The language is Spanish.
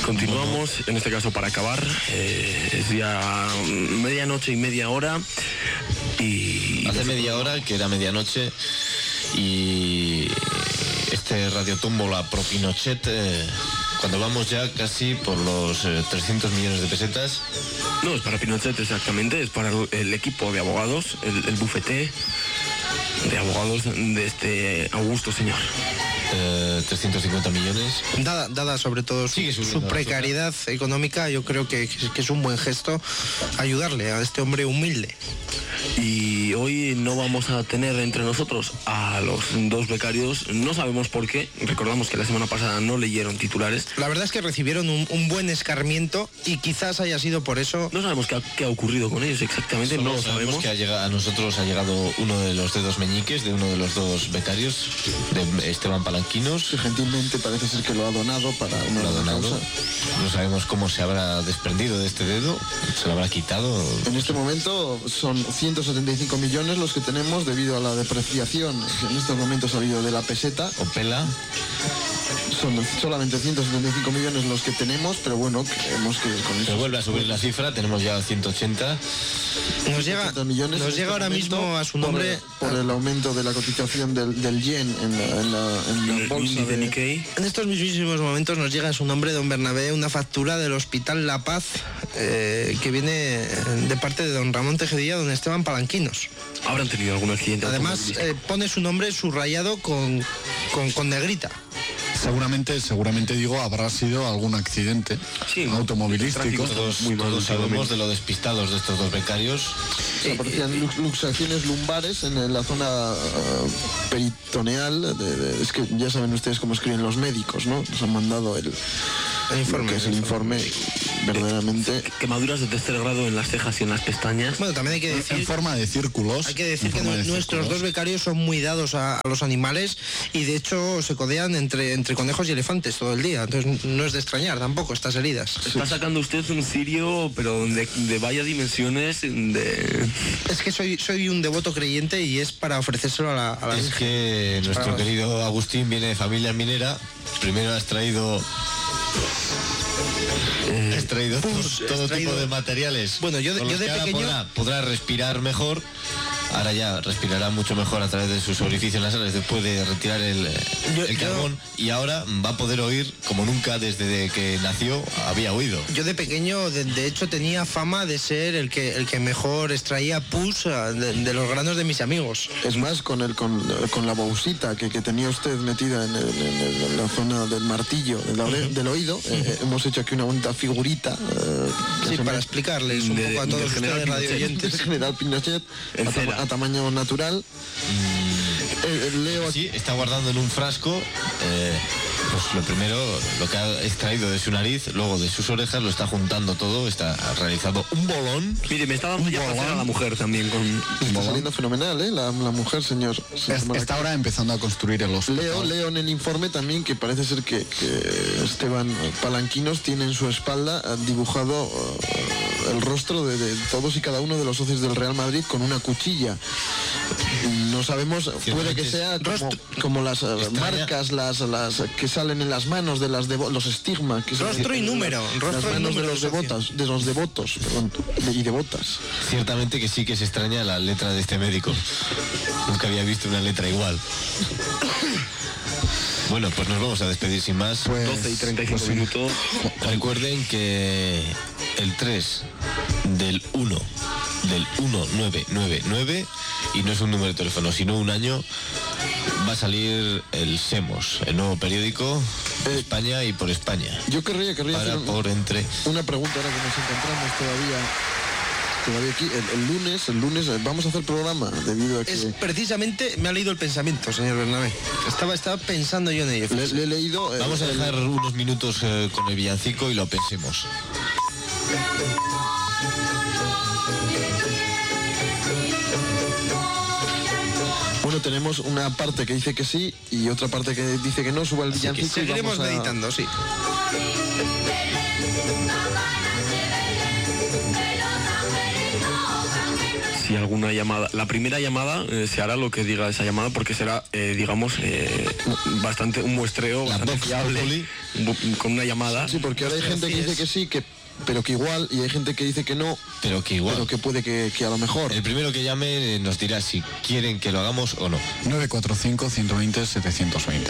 Continuamos, en este caso para acabar, es ya medianoche y media hora y... Hace media hora, que era medianoche, y este radiotómbola pro Pinochet, cuando vamos ya casi por los 300 millones de pesetas. No, es para Pinochet exactamente, es para el equipo de abogados, el bufete de abogados de este augusto señor. 350 millones. Dada sobre todo su precariedad económica, yo creo que es un buen gesto ayudarle a este hombre humilde. Y hoy no vamos a tener entre nosotros a los dos becarios, no sabemos por qué, recordamos que la semana pasada no leyeron titulares. La verdad es que recibieron un buen escarmiento y quizás haya sido por eso. No sabemos qué ha ocurrido con ellos exactamente, Solo no lo sabemos. Que a nosotros ha llegado uno de los dedos meñiques de uno de los dos becarios, de Esteban Palanquinos. Que gentilmente parece ser que lo ha donado para una causa. No sabemos cómo se habrá desprendido de este dedo, se lo habrá quitado. En este momento son 175 millones los que tenemos debido a la depreciación que en estos momentos ha habido de la peseta. O pela. Son solamente 175 millones los que tenemos, pero bueno, creemos que con eso... Se vuelve a subir la cifra, tenemos ya 180. Nos llega ahora mismo a su nombre... Por el aumento de la cotización del yen en la bolsa de Nikkei. En estos mismísimos momentos nos llega a su nombre, don Bernabé, una factura del Hospital La Paz que viene de parte de don Ramón Tejedilla, don Esteban Palanquinos. Habrán tenido algún accidente. Además, pone su nombre subrayado con negrita. Seguramente digo, habrá sido algún accidente automovilístico. Todos sabemos de lo despistados de estos dos becarios. Aparecían luxaciones lumbares en la zona peritoneal. Es que ya saben ustedes cómo escriben los médicos, ¿no? Nos han mandado el informe. Que es el informe verdaderamente... Quemaduras de tercer grado en las cejas y en las pestañas. Bueno, también hay que decir... En forma de círculos. Hay que decir que nuestros dos becarios son muy dados a los animales y de hecho se codean entre conejos y elefantes todo el día. Entonces no es de extrañar tampoco estas heridas. Está sacando usted un cirio, pero de vaya dimensiones de... Es que soy un devoto creyente y es para ofrecérselo a la Es que nuestro querido Agustín viene de familia minera. Primero has traído todo tipo de materiales. Bueno, yo de pequeño podrá respirar mejor. Ahora ya respirará mucho mejor a través de sus orificios nasales después de retirar el carbón, y ahora va a poder oír como nunca desde que nació había oído. Yo de pequeño, de hecho, tenía fama de ser el que mejor extraía pus de los granos de mis amigos. Es más, con la bausita que tenía usted metida en la zona del martillo del oído, hemos hecho aquí una bonita figurita. Para explicarles un poco a todos ustedes radioyentes. General Pinochet, a tamaño natural. Sí, está guardando en un frasco pues lo primero, lo que ha extraído de su nariz, luego de sus orejas, lo está juntando todo, está realizado un bolón. Mire, me está dando ya placer a la mujer también con... Está saliendo fenomenal, la mujer, señor. Está ahora empezando a construir el hospital. Leo en el informe también que parece ser que Esteban Palanquinos tiene en su espalda dibujado el rostro de todos y cada uno de los socios del Real Madrid con una cuchilla. No sabemos, puede que sea como las marcas, las que salen en las manos de los estigmas. Rostro y número. Las manos de los devotos, y devotas. Ciertamente que sí que se extraña la letra de este médico. Nunca había visto una letra igual. Bueno, pues nos vamos a despedir sin más. 12 y 35 minutos. Recuerden que el 3 del 1 del 1999, y no es un número de teléfono, sino un año, va a salir el SEMOS, el nuevo periódico de España y por España. Yo querría hacer una pregunta ahora que nos encontramos todavía aquí. El lunes vamos a hacer programa debido a que... Precisamente me ha leído el pensamiento, señor Bernabé. Estaba pensando yo en ello. Le he leído... Vamos a dejar unos minutos con el villancico y lo pensemos. Bueno, tenemos una parte que dice que sí y otra parte que dice que no. Suba el villancico. Seguiremos meditando, sí. Si alguna llamada, la primera llamada se hará lo que diga esa llamada, porque será, digamos, bastante un muestreo bastante fiable. con una llamada. Sí, porque ahora hay gente que dice que sí, pero que igual, y hay gente que dice que no, pero que igual, pero que puede que a lo mejor. El primero que llame nos dirá si quieren que lo hagamos o no. 945-120-720.